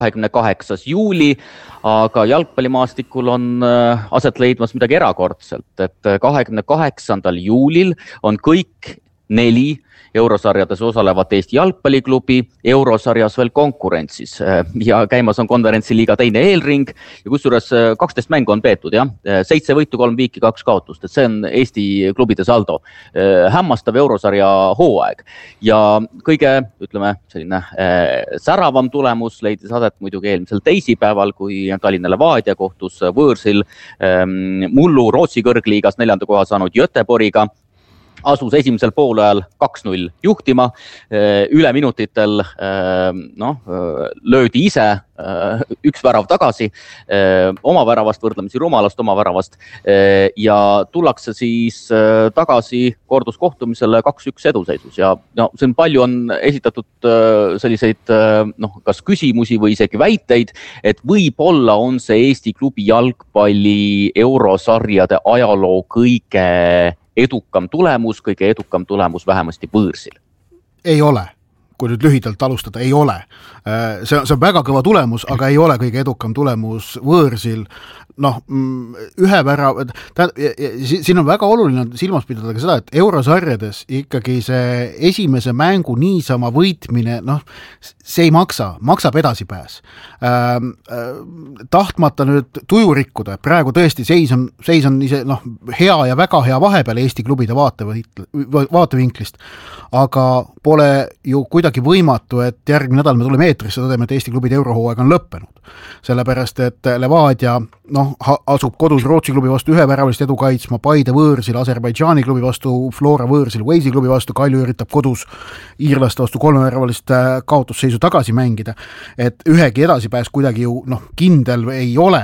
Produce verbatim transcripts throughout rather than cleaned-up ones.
kahekümne kaheksas juuli, aga jalgpallimaastikul on aset leidmas midagi erakordselt, et kahekümne kaheksandal juulil on kõik neli eurosarjades osalevat Eesti jalgpalliklubi eurosarjas veel konkurentsis ja käimas on konverentsiliiga teine eelring ja kusjuures kaksteist mängu on peetud, jah, seitse võitu, kolm viiki, kaks kaotust, et see on Eesti klubide saldo. Hämmastav eurosarja hooaeg ja kõige, ütleme, selline säravam tulemus leidis aset muidugi eelmisel teisipäeval, kui Tallinna Levadia kohtus võõrsil mullu Rootsi kõrgliigas neljanda koha saanud Göteborgiga. Asus esimesel poolajal kaks null juhtima, üle minutitel no, löödi ise üks värav tagasi, oma väravast võrdlemisi rumalast oma väravast ja tullakse siis tagasi korduskohtumisele kaks üks eduseisus ja no, see on palju on esitatud selliseid noh, kas küsimusi või isegi väiteid, et võib-olla on see Eesti klubi jalgpalli eurosarjade ajaloo kõige edukam tulemus, kõige edukam tulemus vähemasti võõrsil. Ei ole, kui nüüd lühidalt alustada, ei ole. See on, see on väga kõva tulemus, aga ei ole kõige edukam tulemus võõrsil. Noh, ühe värav, siin on väga oluline silmas pidada ka seda, et eurosarjades ikkagi see esimese mängu niisama võitmine, noh, see ei maksa, maksab edasipääs. Ähm, tahtmata nüüd tuju rikkuda, praegu tõesti seis on, seis on ise, noh, hea ja väga hea vahepeal Eesti klubide vaate, vaatevinklist, aga pole ju kuidagi võimatu, et järgmine nädal me tuleme eetrisse, tõdeme, et Eesti klubide eurohooaeg on lõppenud. Sellepärast, et Levadia noh, asub kodus Rootsi klubi vastu ühe väravalist edu kaitsma, Paide võõrsil, Aserbaidžaani klubi vastu, Flora võõrsil, Walesi klubi vastu, Kalju üritab kodus iirlaste vastu kolme väravalist kaotusseisu tagasi mängida. Et ühegi edasipääs kuidagi ju noh, kindel ei ole,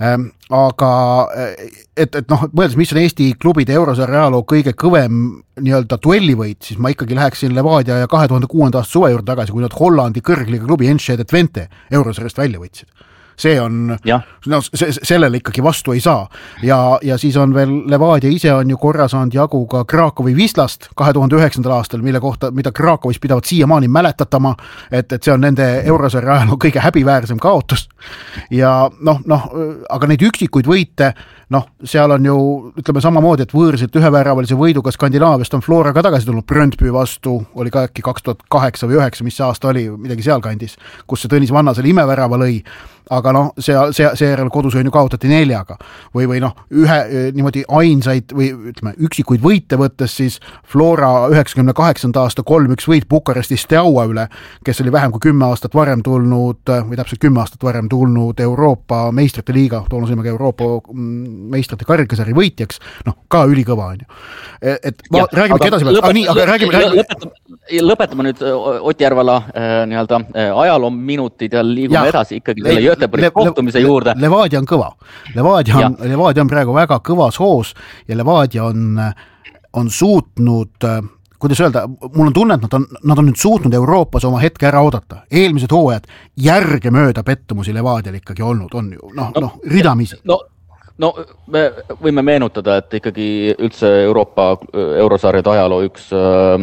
aga et, et noh, mõeldes, mis on Eesti klubide eurosarja ajaloo kõige kõvem nii-öelda duellivõit, siis ma ikkagi läheksin Levadia ja kahe tuhande kuuenda aasta suve juurde tagasi, kui nad Hollandi kõrgliga klubi Enschede Twente eurosarjast välja võitsid. See on, no, se, sellele ikkagi vastu ei saa. Ja, ja siis on veel Levadia ise on ju korra saanud jagu ka Krakowi Wislast kahe tuhande üheksandal aastal, mille kohta, mida Krakowis pidavad siiamaani mäletatama, et, et see on nende eurosarja ajaloo kõige häbiväärsem kaotus. Ja noh, noh, aga neid üksikuid võite, noh, seal on ju, ütleme samamoodi, et võõrsilt üheväravalise võiduga Skandinaaviast on Flora ka tagasi tulnud Brøndby vastu, oli ka äkki kaks tuhat kaheksa või üheksa, mis see aasta oli, midagi sealkandis, kus see Tõnis Vanna selle imevärava lõi, aga noh, see, see, seejärel kodus on ju kaotati neljaga või, või noh, ühe niimoodi ainsaid või ütleme, üksikuid võite võttes siis Flora üheksakümne kaheksanda aasta kolm üks võit Bukaresti Steaua üle, kes oli vähem kui kümme aastat varem tulnud, või täpselt kümme aastat varem tulnud Euroopa meistrite liiga, toona sõimega Euroopa meistrite karikasari võitjaks, noh, ka ülikõva on ju. Et va, ja, räägime edasi pealt, aga nii, aga räägime, räägime. Lõpetame, lõpetame nüüd Ott Järvala äh, nii-öelda äh, ajaloominutid ja liigume ja, edasi ikkagi selle Göteborgi kohtumise juurde. Levadia on kõva. Levadia on, Levadia on praegu väga kõvas hoos ja Levadia on, on suutnud, kuidas öelda, mul on tunne, et nad on, nad on nüüd suutnud Euroopas oma hetke ära oodata. Eelmised hooajad järge mööda pettumusi Levadial ikkagi olnud, on ju, noh, no, noh ridamisi. No. No me võime meenutada, et ikkagi üldse Euroopa eurosarjade ajaloo üks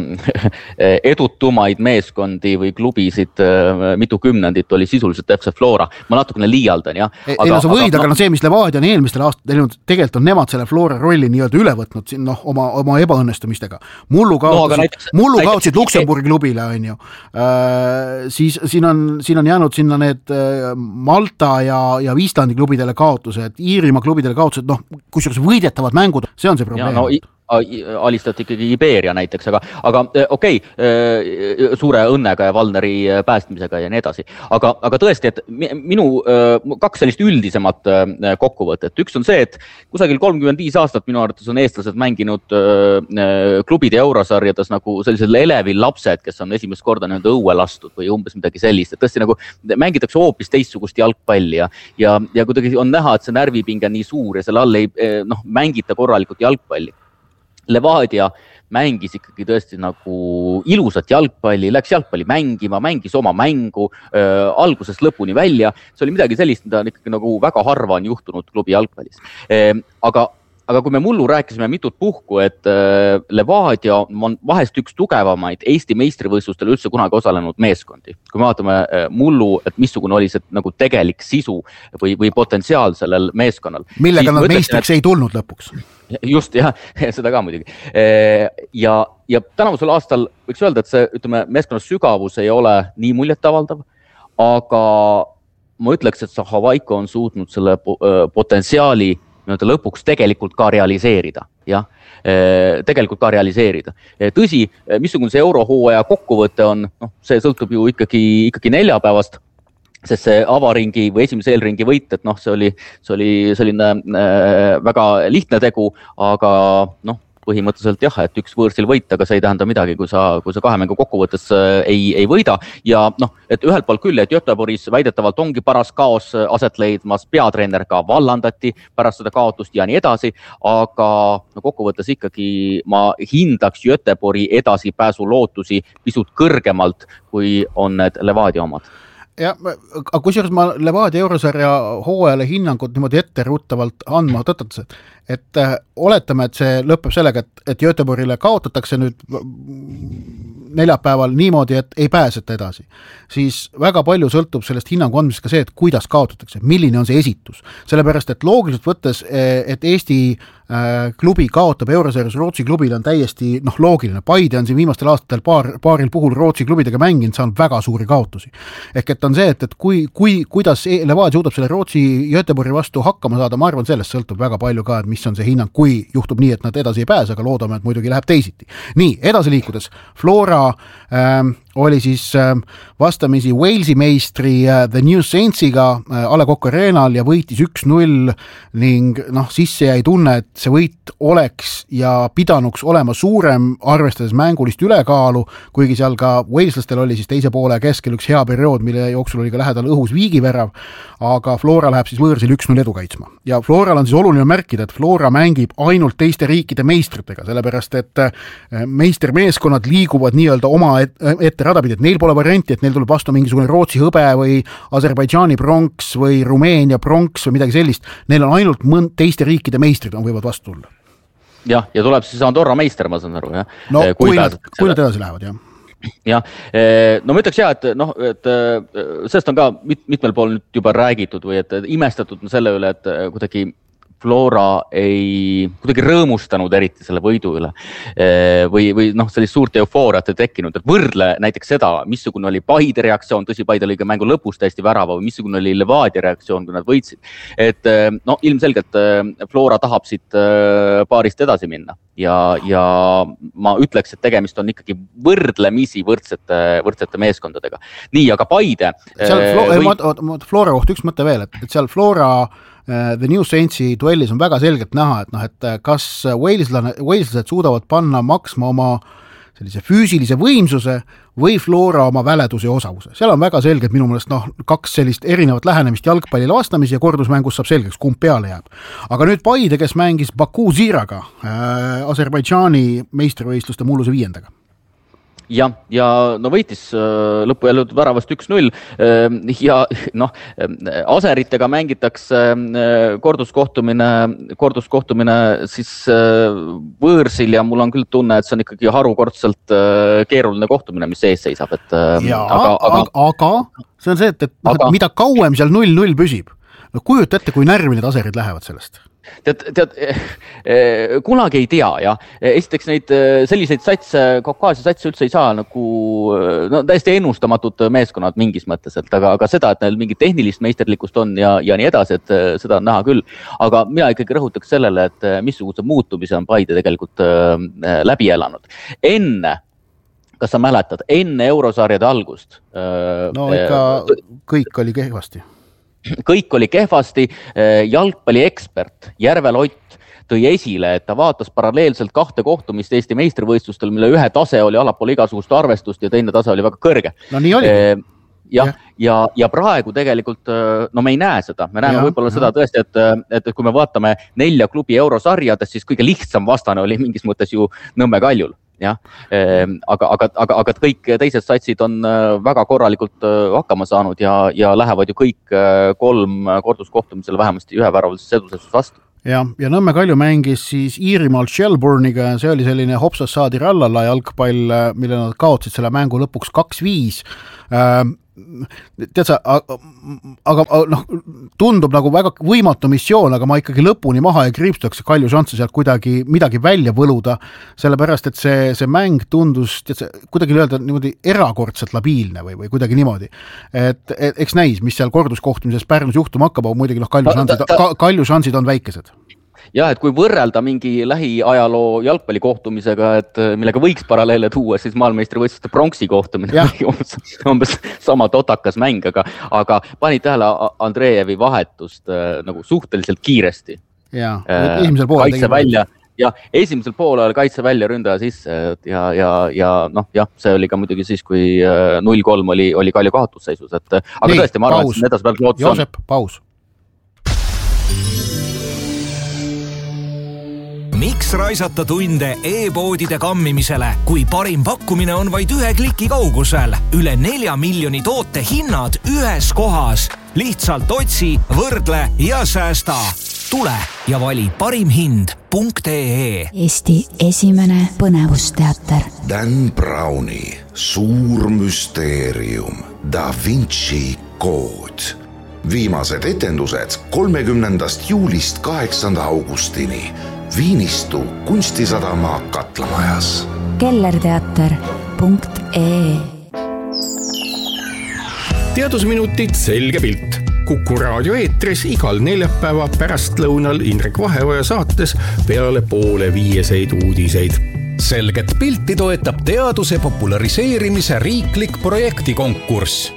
edutumaid meeskondi või klubisid mitu kümnendit oli sisuliselt F C Flora. Ma natukene liialdan, jah. Aga, ei no sa võid, aga, aga no see, mis Levadia on eelmistel aastatel, tegelikult on nemad selle Flora rolli nii-öelda üle võtnud siin, noh, oma, oma ebaõnnestumistega. Mullu kaotasid, no, näiteks, mullu kaotasid näiteks, Luksemburgi klubile, on ju. Äh, siis siin on, siin on jäänud sinna need Malta ja, ja Islandi klubidele kaotused, Iirimaa klubidele kaotused, noh, kusjuures võidetavad mängud, see on see probleem. Ja, no, alistati ikkagi Iberia näiteks, aga, aga okei, okay, suure õnnega ja Valneri päästmisega ja nii edasi. Aga, aga tõesti, et minu kaks sellist üldisemat kokkuvõtet. Üks on see, et kusagil kolmkümmend viis aastat minu arvates on eestlased mänginud klubide eurosarjades nagu sellisel elevil lapsed, kes on esimest korda nüüd õue lastud või umbes midagi sellist. Et tõesti nagu mängitakse hoopis teistsugust jalgpalli ja, ja, ja kuidagi on näha, et see närvipinge nii suur ja selle all ei noh, mängita korralikult jalgpalli. Levadia mängis ikkagi tõesti nagu ilusat jalgpalli, läks jalgpalli mängima, mängis oma mängu äh, algusest lõpuni välja. See oli midagi sellist, mida ikkagi nagu väga harva on juhtunud klubi jalgpallis. Äh, aga aga kui me mullu rääkisime mitut puhku, et Levadia on vahest üks tugevamaid Eesti meistrivõistlustel üldse kunagi osalenud meeskondi. Kui me vaatame mullu, et missugune oli see nagu tegelik sisu või, või potentsiaal sellel meeskonnal. Millega nad meistriks et... ei tulnud lõpuks? Just, jah, seda ka muidugi. Ja, ja tänavusel aastal võiks öelda, et see ütleme, meeskonna sügavus ei ole nii muljetavaldav, aga ma ütleks, et see Havaiko on suutnud selle potentsiaali lõpuks tegelikult ka realiseerida, jah, tegelikult ka realiseerida. Tõsi, missugune see eurohooaja kokkuvõte on, noh, see sõltub ju ikkagi, ikkagi neljapäevast, sest see avaringi või esimese eelringi võit, et noh, see oli, see oli selline väga lihtne tegu, aga noh, põhimõtteliselt jah, et üks võõrsil võit, aga see ei tähenda midagi, kui sa, kui sa kahe mängu kokkuvõttes ei, ei võida. Ja noh, et ühelt poolt küll, et Göteborgis väidetavalt ongi paras kaos aset leidmas, peatreener ka vallandati pärast seda kaotust ja nii edasi, aga no, kokkuvõttes ikkagi ma hindaks Göteborgi edasipääsu lootusi pisut kõrgemalt, kui on need Levadia omad. Ja, aga kusjuures ma Levadia eurosarja hooajale hinnangut niimoodi etteruttavalt andma tõtades, et, et äh, oletame, et see lõpeb sellega, et, et Göteborgile kaotatakse nüüd neljapäeval niimoodi, et ei pääseta edasi. Siis väga palju sõltub sellest hinnangu andmisest ka see, et kuidas kaotatakse, milline on see esitus. Sellepärast, et loogiliselt võttes, et Eesti äh, klubi kaotab eurosarjas Rootsi klubile on täiesti noh, loogiline. Paide on siin viimastel aastatel paar, paaril puhul Rootsi klubidega mänginud, saanud väga suuri kaotusi. Ehk et on see, et, et kui, kui, kuidas Levadia suudab selle Rootsi Göteborgi vastu hakkama saada, ma arvan, sellest sõltub väga palju ka, et mis on see hinnang, kui juhtub nii, et nad edasi ei pääse, aga loodame, et muidugi läheb teisiti. Nii, edasi liikudes, Flora ähm, oli siis ähm, vastamisi Walesi meistri äh, The New Saintsiga äh, A Le Coq Arenal ja võitis üks null ning noh, sisse jäi tunne, et see võit oleks ja pidanuks olema suurem, arvestades mängulist ülekaalu, kuigi seal ka Waleslastel oli siis teise poole keskel üks hea periood, mille jooksul oli ka lähedal õhus viigivärav, aga Flora läheb siis võõrsil üks null edu kaitsma. Ja Floral on siis oluline märkida, et Flora mängib ainult teiste riikide meistritega, sellepärast et meistermeeskonnad liiguvad nii-öelda oma ette radapidi, et neil pole varianti, et neil tuleb vastu mingisugune Rootsi hõbe või Aserbaidžaani pronks või Rumeenia pronks või midagi sellist. Neil on ainult mõnd teiste riikide meistrid on võivad vastu tulla. Jah, ja tuleb siis Andorra meister, ma saan aru, jah? No, kui, kui, nad, kui nad edasi lähevad, jah. Jah, no ma ütleks jah, et, noh, et sellest on ka mit, mitmel pool nüüd juba räägitud või et imestatud selle üle, et kuidagi Flora ei kuidagi rõõmustanud eriti selle võidu üle või, või noh, sellist suurt eufooriat ei tekkinud, et võrdle näiteks seda, missugune oli Paide reaktsioon, tõsi Paide oli ka mängu lõpus täiesti värava või missugune oli Levadia reaktsioon, kui nad võitsid. Et no ilmselgelt Flora tahab siit paarist edasi minna ja, ja ma ütleks, et tegemist on ikkagi võrdlemisi võrdsete, võrdsete meeskondadega. Nii, aga Paide seal Flora, või... Flora kohta üks mõte veel, et, et seal Flora The New Saintsi duellis on väga selgelt näha, et noh, et kas Waleslased suudavad panna maksma oma sellise füüsilise võimsuse või Flora oma väleduse ja osavuse. Seal on väga selgelt minu meelest noh, kaks sellist erinevat lähenemist jalgpallile vastamise ja kordusmängus saab selgeks, kumb peale jääb. Aga nüüd Paide, kes mängis Baku Ziraga, äh, Aserbaidžaani meistrivõistluste mulluse viiendaga. Ja, ja no võitis lõppu jälle väravast üks null ja noh, aseritega mängitakse korduskohtumine, korduskohtumine siis võõrsil ja mul on küll tunne, et see on ikkagi harukordselt keeruline kohtumine, mis ees seisab. Et, ja, aga, aga, aga see on see, et, et, aga, et mida kauem seal null null püsib, no kujut ette, kui närvi need aserid lähevad sellest. Tead, tead, kunagi ei tea, jah. Esiteks neid selliseid satse, Kaukaasia satse üldse ei saa nagu, no täiesti ennustamatud meeskonnad mingis mõttes, et aga, aga seda, et neil mingi tehnilist meisterlikkust on ja, ja nii edasi, et seda on näha küll. Aga mina ikkagi rõhutaks sellele, et missuguse muutumise on Paide tegelikult läbi elanud. Enne, kas sa mäletad, enne eurosarjade algust? No ikka kõik oli kehvasti. Kõik oli kehvasti, jalgpalliekspert Järvel Ott tõi esile, et ta vaatas paralleelselt kahte kohtumist Eesti meistrivõistlustel, mille ühe tase oli alapool igasugust arvestust ja teine tase oli väga kõrge. No nii oli. Ja, ja, ja praegu tegelikult, no me ei näe seda, me näeme ja, võib-olla ja. seda tõesti, et, et kui me vaatame nelja klubi eurosarjades, siis kõige lihtsam vastane oli mingis mõttes ju Nõmme Kaljul. Ja, aga, aga, aga, aga kõik teised satsid on väga korralikult hakkama saanud ja, ja lähevad ju kõik kolm korduskohtumisel vähemasti ühe väravalises edusesus vastu. ja, ja Nõmme Kalju mängis siis Iirimaal Shelbourne'iga ja see oli selline hopsas saadi rallala jalgpall, mille nad kaotsid selle mängu lõpuks kaks viis. Tead sa, aga noh, tundub nagu väga võimatu missioon, aga ma ikkagi lõpuni maha ei kriipstaks Kalju šansse sealt kuidagi midagi välja võluda, sellepärast, et see, see mäng tundus tead sa, kuidagi öelda niimoodi erakordselt labiilne või, või kuidagi niimoodi. Et, et eks näis, mis seal korduskohtumises Pärnus juhtuma hakkab, aga muidugi noh, Kalju šansid, Kalju šansid on väikesed. Ja, et kui võrrelda mingi lähiajaloo jalgpallikohtumisega, et millega võiks paralleele tuua, siis maailmameistrivõistluste pronksi kohtumine umbes, umbes sama totakas mäng, aga, aga pani tähele Andrejevi vahetust äh, nagu suhteliselt kiiresti. Ja, esimesel poolel kaitse välja, ja esimesel poolel kaitse välja ründaja sisse ja, ja, ja noh, jah, see oli ka muidugi siis, kui null kolm oli, oli Kalju kaotusseisus, et aga nii, tõesti, ma arvan, et edas pealt lootus on. Joosep, paus. Miks raisata tunde e-poodide kammimisele, kui parim pakkumine on vaid ühe kliki kaugusel? Üle nelja miljoni toote hinnad ühes kohas. Lihtsalt otsi, võrdle ja säästa. Tule ja vali parim hind punkt ee. Eesti esimene põnevusteater. Dan Browni suur müsteerium Da Vinci kood. Viimased etendused kolmekümnendast juulist kaheksanda augustini. Viinistu kunstisadama Katlamajas. kellerteater punkt ee. Teadusminutid selge pilt. Kuku raadio eetris igal neljapäeva pärastlõunal Indrek Vaheoja saates peale poole viieseid uudiseid. Selget pilti toetab teaduse populariseerimise riiklik projektikonkurss.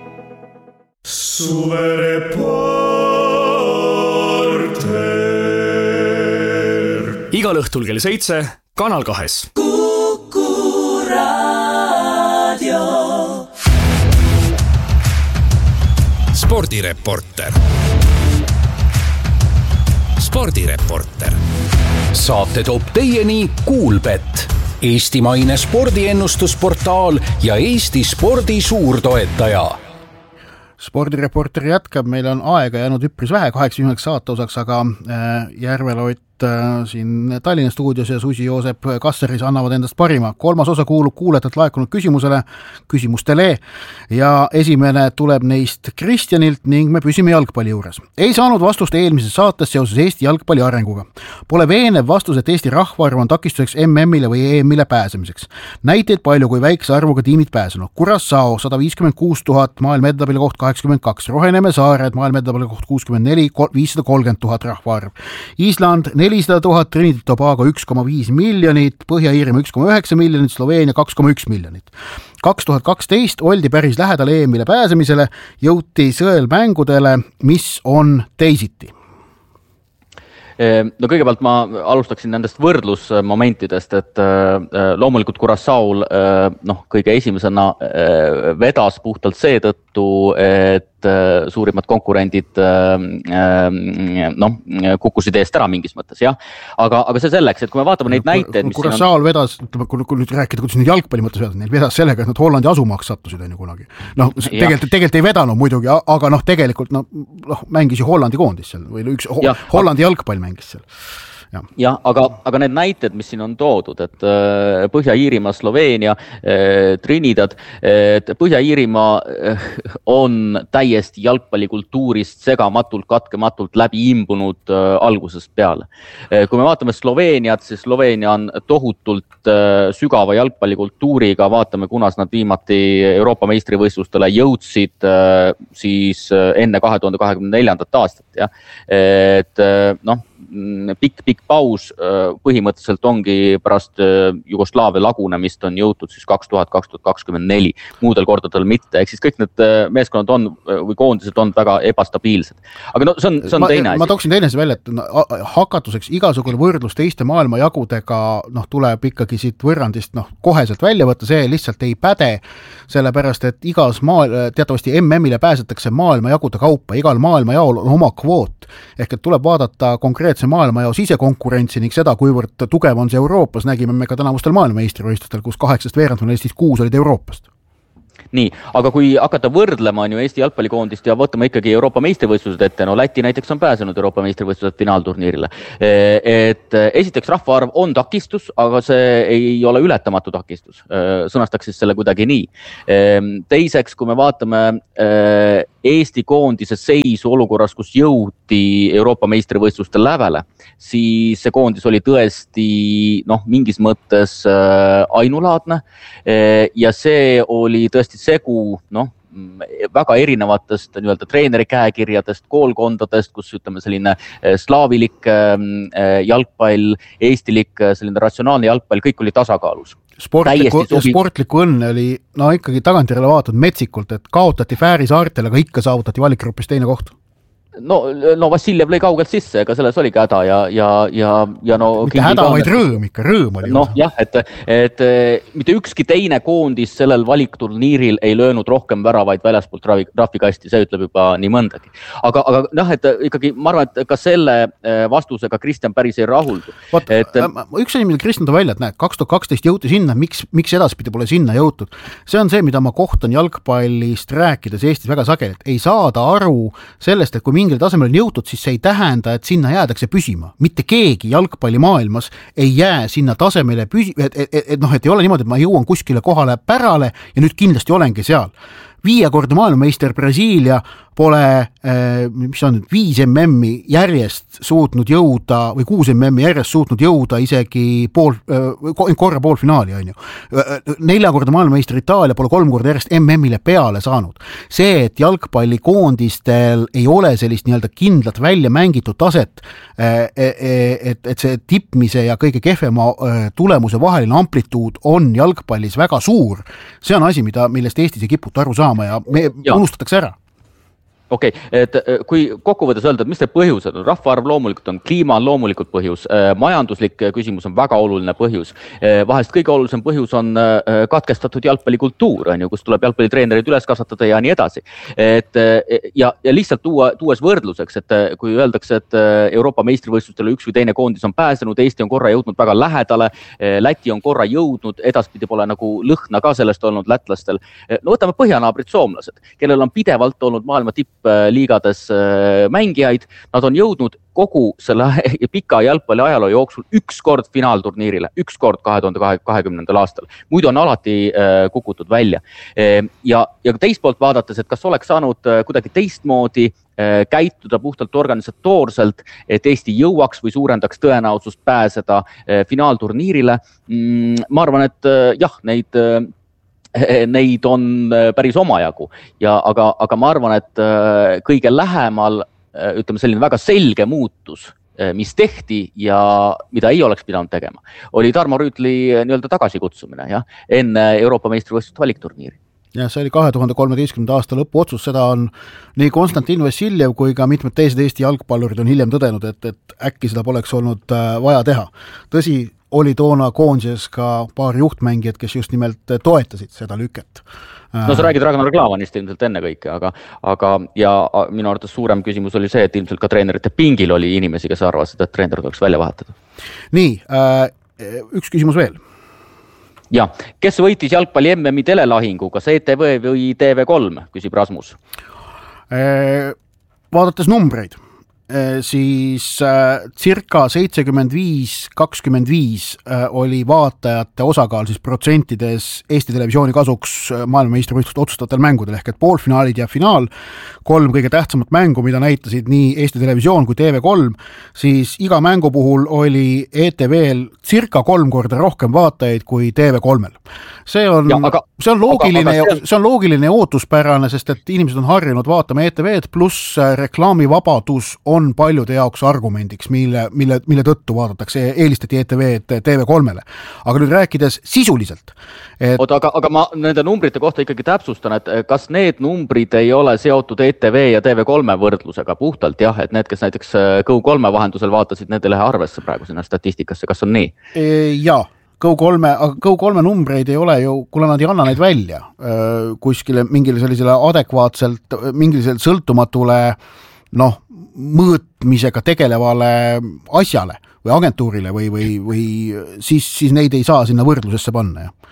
Igal õhtul kell seitse, Kanal kahes. Kuku raadio. Spordireporter. Spordireporter. Saate toob teieni Kuulbet, eestimaine spordiennustusportaal ja Eesti spordi suurtoetaja. Spordireporter jätkab, meil on aega jäänud üpris vähe, kaheksakümneks saate osaks, aga Järvelott siin Tallinna stuudios ja Susi Joosep Kasseris annavad endast parima. Kolmas osa kuulub kuuletelt laekunud küsimusele, küsimustele ja esimene tuleb neist Kristjanilt ning me püsime jalgpalli juures. Ei saanud vastust eelmises saates seoses Eesti jalgpalli arenguga. Pole veenev vastus, et Eesti rahvaarv on takistuseks M M-ile või E M-ile pääsemiseks. Näiteid palju, kui väikse arvuga tiimid pääsenud. Curaçao sada viiskümmend kuus tuhat, maailma edetabeli koht kaheksakümmend kaks, Roheneme saared, maailma edetabeli koht kuuskümmend neli, viissada kolmkümmend tuhat rahvaarv. Island nelisada tuhat, Trinidad Tobago üks koma viis miljonit, Põhja-Iirimaa üks koma üheksa miljonit, Sloveenia kaks koma üks miljonit. kaks tuhat kaksteist oldi päris lähedal E M-ile pääsemisele, jõuti sõelmängudele, mis on teisiti. No kõigepealt ma alustaksin nendest võrdlusmomentidest, et loomulikult Curaçao'l noh, kõige esimesena vedas puhtalt seetõttu, et suurimad konkurendid noh, kukkusid eest ära mingis mõttes, jah. Aga, aga see selleks, et kui me vaatame neid näiteid, mis Curaçao'l on... vedas, kui, kui nüüd rääkida, kuidas nüüd jalgpalli mõttes vedas, neil vedas sellega, et nad Hollandi asumaks sattusid on ju kunagi. Noh, tegelikult, tegelikult ei vedanud muidugi, aga noh, tegelikult noh, mängis ju Hollandi koondis seal või üks ho- Hollandi jalgpall mängis seal. jah, ja, aga, aga need näited, mis siin on toodud, et äh, Põhja-Iirimaa, Sloveenia, äh, Trinidad, et Põhja-Iirimaa äh, on täiesti jalgpallikultuurist segamatult, katkematult läbi imbunud äh, algusest peale. Äh, kui me vaatame Sloveeniat, siis Sloveenia on tohutult äh, sügava jalgpallikultuuriga, vaatame, kunas nad viimati Euroopa meistrivõistlustele jõudsid äh, siis äh, enne kahe tuhande kahekümne neljandat aastat. Ja? Et äh, noh, pikk, pikk paus põhimõtteliselt ongi pärast Jugoslaavia lagunemist on jõutud siis kaks tuhat, kaks tuhat kakskümmend neli, muudel kordadel mitte, ehk siis kõik need meeskonnad on või koondised on väga ebastabiilsed. Aga no see on, see on ma, teine asi. Ma tooksin teine asi välja, et hakatuseks igasugune võrdlus teiste maailma jagudega noh, tuleb ikkagi siit võrrandist noh, koheselt välja võtta, see lihtsalt ei päde, sellepärast, et igas maal, teatavasti M M-ile pääsetakse maailma jagude kaupa, igal maailma jaol on oma kvoot, ehk et tuleb vaadata konkreetselt see maailmajao sisekonkurentsi ning seda, kuivõrd tugev on see Euroopas, nägime me ka tänavustel maailmameistrivõistlustel, kus kaheksast veerandfinalistist kuus olid Euroopast. nii, aga kui hakata võrdlema on ju Eesti jalgpallikoondist ja võtame ikkagi Euroopa meistrivõistlused ette, no Läti näiteks on pääsenud Euroopa meistrivõistlused finaalturniirile. Et esiteks rahvaarv on takistus, aga see ei ole ületamatu takistus. Sõnastaks siis selle kuidagi nii. Teiseks, kui me vaatame Eesti koondise seisu olukorras, kus jõuti Euroopa meistrivõistluste lävele, siis see koondis oli tõesti noh, mingis mõttes ainulaadne ja see oli tõesti segu, noh, väga erinevatest nii-öelda treeneri käekirjadest, koolkondadest, kus ütleme selline slaavilik jalgpall, eestilik selline ratsionaalne jalgpall, kõik oli tasakaalus. Sportliku, sportliku õnne oli no ikkagi tagantjärele vaatanud metsikult, et kaotati Fääri saartel, aga ikka saavutati valikgrupis teine koht. No, no Vassiljev lõi kaugelt sisse, ega selles oligi häda ja, ja, ja, ja no... Mitte häda, vaid rõõm ikka, rõõm oli. Noh, jah, et, et mitte ükski teine koondis sellel valikturniiril ei löönud rohkem väravaid väljaspoolt rahvikasti, see ütleb juba nii mõndagi. Aga, aga noh, et ikkagi ma arvan, et ka selle vastusega Kristjan päris ei rahuldu. Vaat, et... Üks asi, mida Kristjan ta välja, et näed, kaks tuhat kaksteist jõuti sinna, miks, miks edaspidi pole sinna jõutud. See on see, mida ma kohtan jalgpallist rääkides Eestis väga sageli, et ei saada aru sellest, et kui mingil tasemel on jõutud, siis see ei tähenda, et sinna jäädakse püsima. Mitte keegi jalgpallimaailmas ei jää sinna tasemele püsima, et, et, et, et, noh, et ei ole niimoodi, et ma jõuan kuskile kohale pärale ja nüüd kindlasti olengi seal. Viiekordne maailmameister Brasiilia pole, mis on nüüd, viis MM-i järjest suutnud jõuda või kuus MM-i järjest suutnud jõuda isegi pool, korra poolfinaali on ju. Neljakordne maailmameister Itaalia pole kolm korda järjest MM-ile peale saanud. See, et jalgpallikoondistel ei ole sellist nii-öelda kindlat välja mängitud taset, et, et see tippmise ja kõige kehvema tulemuse vaheline amplituud on jalgpallis väga suur. See on asi, mida, millest Eestis ei kiputa aru saama ja me ja. unustatakse ära. Okei, okay, et kui kokkuvõttes öelda, et mis see põhjused on, rahvaarv loomulikult on, kliima on loomulikult põhjus, majanduslik küsimus on väga oluline põhjus, vahest kõige olulisem põhjus on katkestatud jalgpallikultuur, on ju, kus tuleb jalgpallitreenerid üles kasvatada ja nii edasi. Et, ja, ja lihtsalt tuua, tuues võrdluseks, et kui öeldakse, et Euroopa meistrivõistlustele üks või teine koondis on pääsenud, Eesti on korra jõudnud väga lähedale, Läti on korra jõudnud, edaspidi pole nagu lõhna ka sellest olnud lätlastel. No võtame põhjanaabrid soomlased, kellel on pidevalt olnud maailma tipp liigades mängijaid, nad on jõudnud kogu selle pika jalgpalli ajaloo jooksul üks kord finaalturniirile, üks kord kahe tuhande kahekümnendal aastal. Muidu on alati kukutud välja. Ja, ja teist poolt vaadates, et kas oleks saanud kuidagi teistmoodi käituda puhtalt organisatoorselt, et Eesti jõuaks või suurendaks tõenäosust pääseda finaalturniirile. Ma arvan, et jah, neid neid on päris omajagu ja aga, aga ma arvan, et kõige lähemal, ütleme selline väga selge muutus, mis tehti ja mida ei oleks pidanud tegema, oli Tarmo Rüütli nii-öelda tagasikutsumine ja, enne Euroopa meistrivõistluste valikturniiri. Ja see oli kahe tuhande kolmeteistkümnenda aasta lõpuotsus, seda on nii Konstantin Vassiljev kui ka mitmed teised Eesti jalgpallurid on hiljem tõdenud, et, et äkki seda poleks olnud vaja teha. Tõsi, oli toona koondises ka paar juhtmängijad, kes just nimelt toetasid seda lüket. No sa räägid Ragnar Klavanist ilmselt enne kõike, aga, aga ja minu arvates suurem küsimus oli see, et ilmselt ka treenerite pingil oli inimesi, kes arvasid, et treener tuleks välja vahetada. Nii, üks küsimus veel. Ja, kes võitis jalgpalli M M-i telelahingu, kas E T V või T V kolm, küsib Rasmus? Vaadates numbreid, siis circa seitsekümmend viis kakskümmend viis oli vaatajate osakaal siis protsentides Eesti televisiooni kasuks maailmameistrivõistluste otsustatel mängudel ehk et poolfinaalid ja finaal, kolm kõige tähtsamat mängu, mida näitasid nii Eesti televisioon kui T V kolm, siis iga mängu puhul oli E T V-l circa kolm korda rohkem vaatajaid kui T V kolmel. See on, ja, aga, see on loogiline, aga, aga see... see on loogiline ja ootuspärane, sest et inimesed on harjunud vaatama E T V-d, pluss reklaamivabadus on paljude jaoks argumendiks, mille, mille, mille tõttu vaadatakse, eelistati E T V-d T V kolmele. Aga nüüd rääkides sisuliselt. Et... Oota, aga, aga ma nende numbrite kohta ikkagi täpsustan, et kas need numbrid ei ole seotud E T V ja T V kolme võrdlusega puhtalt, jah, et need, kes näiteks Go kolme vahendusel vaatasid, need ei lähe arvesse praegu sinna statistikasse, kas on nii? E, jaa. Go kolme, aga Go kolme numbreid ei ole ju, kuna nad ei anna neid välja kuskile mingile sellisele adekvaatselt, mingile sõltumatule noh, mõõtmisega tegelevale asjale või agentuurile või, või, või siis, siis neid ei saa sinna võrdlusesse panna. Ja,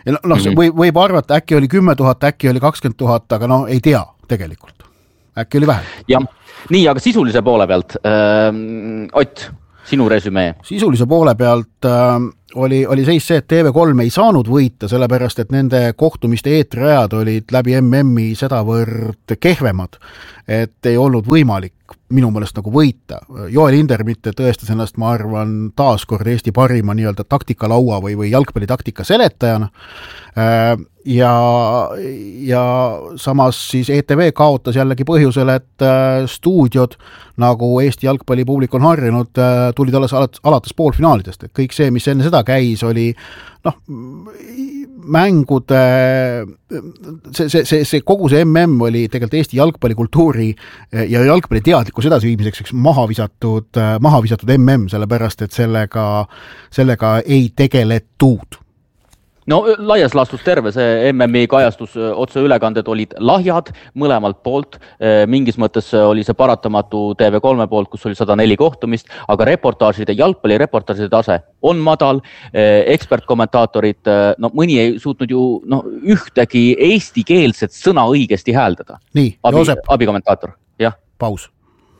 ja noh, mm -hmm. või, võib arvata, äkki oli kümme tuhat, äkki oli kakskümmend tuhat, aga noh, ei tea tegelikult. Äkki oli vähem. Jah, nii, aga sisulise poole pealt, äh, Ott, sinu resümee? Sisulise poole pealt äh, oli, oli seis see, et T V kolm ei saanud võita, sellepärast, et nende kohtumiste eetrajad olid läbi M M-i sedavõrd kehvemad, et ei olnud võimalik minu meelest nagu võita. Joel Hindermitte tõestas ennast, ma arvan, taaskord Eesti parima nii-öelda taktikalaua või, või jalgpallitaktika seletajana. Ja, ja samas siis E T V kaotas jällegi põhjusel, et stuudiod, nagu Eesti jalgpallipublik on harjunud, tulid alles alates poolfinaalidest. Et kõik see, mis enne seda käis, oli noh, mängude, see, see, see, see kogu see M M oli tegelikult Eesti jalgpallikultuuri ja jalgpalli teadlikkus edasiviimiseks üks maha visatud, maha visatud M M, sellepärast, et sellega, sellega ei tegeletud. No laias laastus terve see M M-i kajastus, otseülekanded olid lahjad mõlemalt poolt, mingis mõttes oli see paratamatu T V kolme poolt, kus oli sada neli kohtumist, aga reportaažide, jalgpalli reportaažide tase on madal, ekspertkommentaatorid, no mõni ei suutnud ju no, ühtegi eestikeelset sõna õigesti hääldada. Nii, Abi, Joosep. abikommentaator, jah. Paus.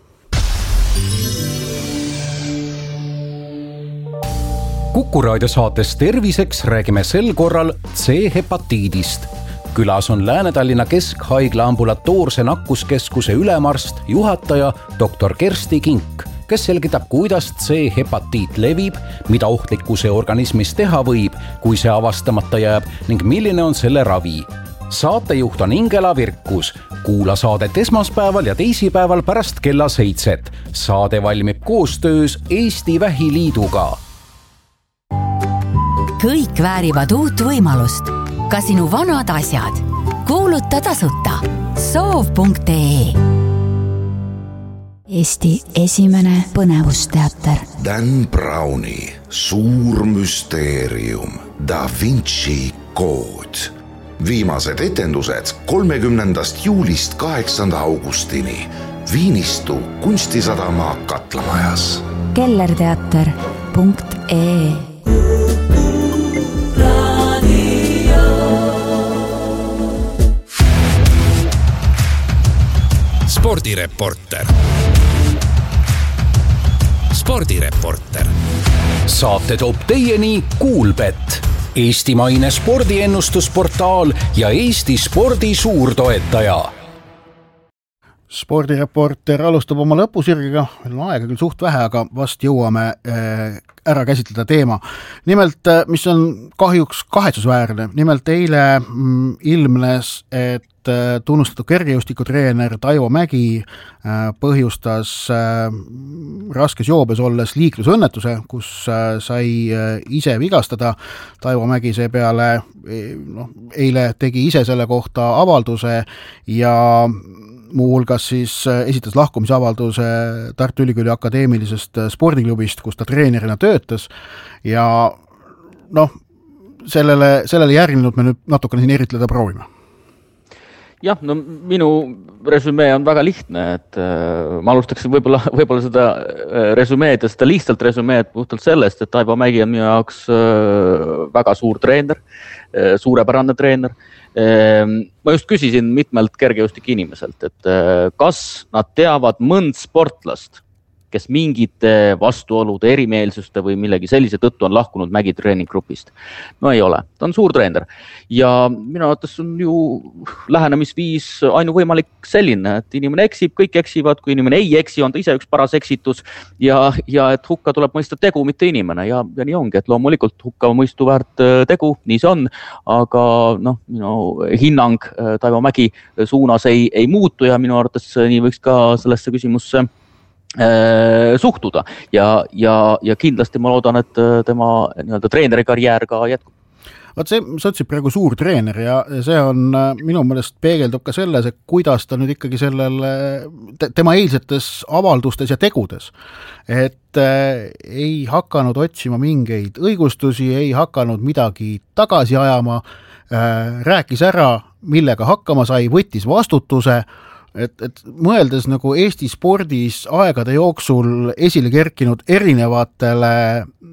Kuku raadio saates Terviseks räägime sel korral C-hepatiidist. Külas on Lääne-Tallinna Keskhaigla ambulatoorse nakkuskeskuse ülemarst, juhataja doktor Kersti Kink, kes selgitab, kuidas C-hepatiit levib, mida ohtlikku see organismis teha võib, kui see avastamata jääb ning milline on selle ravi. Saatejuht on Ingela Virkus. Kuula saadet esmaspäeval ja teisipäeval pärast kella seitset. Saade valmib koostöös Eesti Vähiliiduga. Kõik väärivad uut võimalust. Ka sinu vanad asjad. Kuuluta tasuta. soov punkt ee. Eesti esimene põnevusteater. Dan Browni suur müsteerium Da Vinci kood. Viimased etendused kolmekümnendast juulist kaheksanda augustini Viinistu kunstisadama Katlamajas. kellerteater punkt ee. Spordireporter. Spordireporter. Saate toob teieni Kuulbet, eestimaine spordiennustusportaal ja Eesti spordi suurtoetaja. Spordireporter alustab oma lõpusirgiga, meil on aega küll suht vähe, aga vast jõuame ära käsitleda teema. Nimelt, mis on kahjuks kahetsusväärne, nimelt eile ilmnes, et tunnustatud kergejõustikutreener Taivo Mägi põhjustas raskes joobes olles liiklusõnnetuse, kus sai ise vigastada. Taivo Mägi seepeale no, eile tegi ise selle kohta avalduse ja muuhulgas siis esitas lahkumisavalduse Tartu Ülikooli akadeemilisest spordiklubist, kus ta treenerina töötas ja noh, sellele, sellele järgnenud me nüüd natukene siin eritleda proovime. Jah, no minu resümee on väga lihtne, et äh, ma alustaksin võib-olla, võib-olla seda äh, resümeed ja seda lihtsalt resümeed puhtalt sellest, et Taivo Mägi on minu jaoks äh, väga suur treener, äh, suurepärane treener. Äh, ma just küsisin mitmelt kergejõustik inimeselt, et äh, kas nad teavad mõnd sportlast, kes mingite vastuolude, erimeelsuste või millegi sellise tõttu on lahkunud Mägi treeninggrupist. No ei ole, ta on suur treener ja minu arvates on ju lähenemisviis ainuvõimalik selline, et inimene eksib, kõik eksivad, kui inimene ei eksi, on ta ise üks paras eksitus ja, ja et hukka tuleb mõista tegu, mitte inimene ja, ja nii ongi, et loomulikult hukka mõistu väärt tegu, nii see on, aga noh, minu hinnang Taivo Mägi suunas ei, ei muutu ja minu arvates nii võiks ka sellesse küsimusse suhtuda ja, ja, ja kindlasti ma loodan, et tema nii-öelda treeneri karjäär ka jätkub. Vaat see, sa ütlesid praegu suur treener ja see on minu meelest peegeldub ka selles, et kuidas ta nüüd ikkagi sellele, tema eilsetes avaldustes ja tegudes, et ei hakanud otsima mingeid õigustusi, ei hakanud midagi tagasi ajama, rääkis ära, millega hakkama sai, võttis vastutuse. Et, et mõeldes nagu Eesti spordis aegade jooksul esile kerkinud erinevatele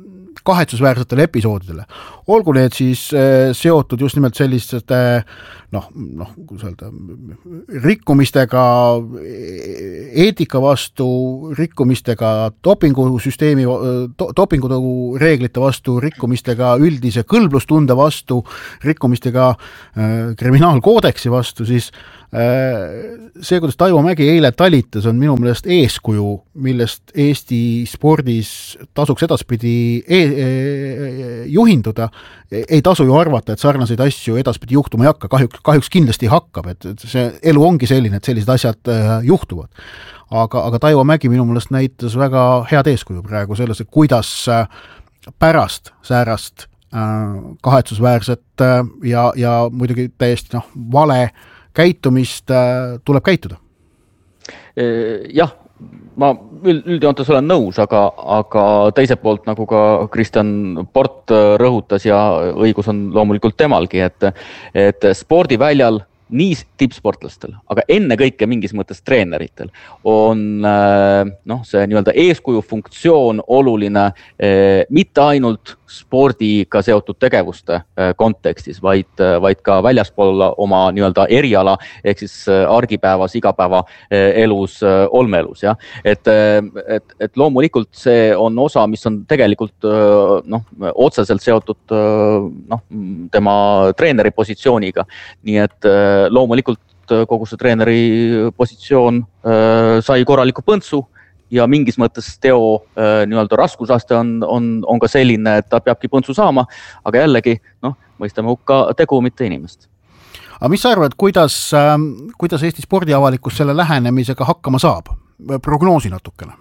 kahetsusväärsetele episoodidele. Olgu need siis seotud just nimelt selliste noh, noh, kuidas öelda, rikkumistega eetika vastu, rikkumistega dopingusüsteemi, dopingutogu reeglite vastu, rikkumistega üldise kõlblustunde vastu, rikkumistega kriminaalkoodeksi vastu, siis see, kuidas Taivo Mägi eile talitas, on minu meelest eeskuju, millest Eesti spordis tasuks edaspidi e e juhinduda. Ei tasu ju arvata, et sarnaseid asju edaspidi juhtuma ei hakka, kahjuks, kahjuks kindlasti hakkab, et see elu ongi selline, et sellised asjad juhtuvad. Aga, aga Taivo Mägi minu meelest näitas väga head eeskuju praegu selles, et kuidas pärast säärast kahetsusväärset ja, ja muidugi täiesti noh, vale käitumist tuleb käituda. Jah, ma üldjoontes olen nõus, aga, aga teiselt poolt, nagu ka Kristjan Port rõhutas ja õigus on loomulikult temalgi, et, et spordiväljal nii tippsportlastel, aga enne kõike mingis mõttes treeneritel on noh, see nii-öelda eeskuju funktsioon oluline mitte ainult spordiga seotud tegevuste kontekstis, vaid, vaid ka väljaspool oma nii-öelda eriala, ehk siis argipäevas, igapäeva elus, olmeelus. Ja? Et, et, et loomulikult see on osa, mis on tegelikult noh, otseselt seotud noh, tema treeneri positsiooniga. Nii et loomulikult kogu see treeneri positsioon sai korraliku põntsu ja mingis mõttes teo nii-öelda raskusaste on, on, on ka selline, et ta peabki põntsu saama, aga jällegi noh, mõistame hukka tegu, mitte inimest. Aga mis sa arvad, kuidas, kuidas Eesti spordiavalikkus selle lähenemisega hakkama saab? Prognoosi natukene.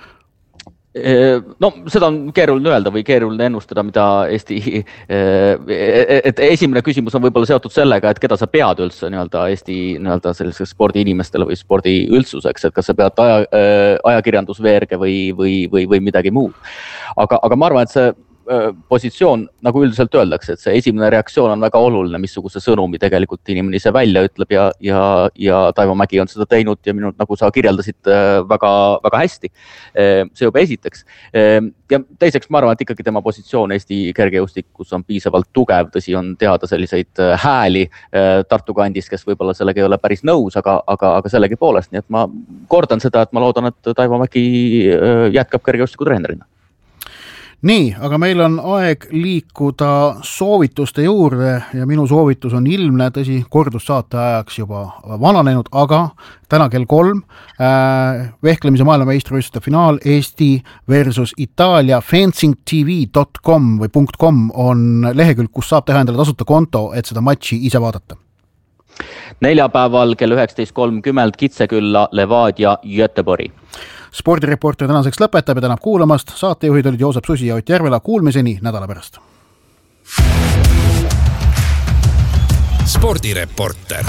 No seda on keeruline öelda või keeruline ennustada, mida Eesti, et esimene küsimus on võib-olla seotud sellega, et keda sa pead üldse nii-öelda Eesti nii-öelda selliseks spordiinimestele või spordi üldsuseks, et kas sa pead aja, ajakirjandusveerge või, või, või, või midagi muud. Aga, aga ma arvan, et see positsioon, nagu üldiselt öeldakse, et see esimene reaktsioon on väga oluline, missuguse sõnumi tegelikult inimene ise välja ütleb ja, ja, ja Taivo Mägi on seda teinud ja minu, nagu sa kirjeldasid väga, väga hästi. See juba esiteks. Ja teiseks ma arvan, et ikkagi tema positsioon Eesti kergejõustikus on piisavalt tugev, tõsi on teada selliseid hääli Tartu kandis, kes võib-olla sellega ei ole päris nõus, aga, aga, aga sellegi poolest. Nii et ma kordan seda, et ma loodan, et Taivo Mägi jätkab kergejõustiku treenerina. Nii, aga meil on aeg liikuda soovituste juurde ja minu soovitus on ilmne, tõsi, kordussaate ajaks juba vananenud, aga täna kell kolm äh, vehklemise maailmameistrivõistluste finaal Eesti versus Itaalia fencing t v dot com või .com on lehekülg, kus saab teha endale tasuta konto, et seda matši ise vaadata. Neljapäeval kell üheksateist kolmkümmend Kitsekülla Levadia Göteborgi. Spordireporter tänaseks lõpetab ja tänab kuulamast. Saatejuhid olid Joosep Susi ja Ott Järvela. Kuulmiseni nädala pärast. Spordireporter.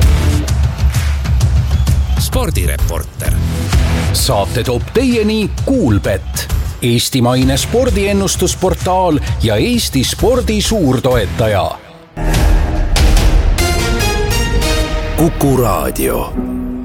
Spordireporter. Saate toob teieni Kuulbet, eestimaine spordiennustusportaal ja Eesti spordi suurtoetaja. Kuku Raadio.